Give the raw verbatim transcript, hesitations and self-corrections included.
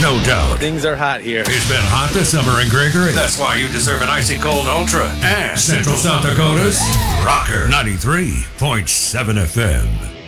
no doubt. Things are hot here. It's been hot this summer in Gregory. That's why you deserve an icy cold Ultra. And Central South Dakota's Rocker ninety-three point seven F M.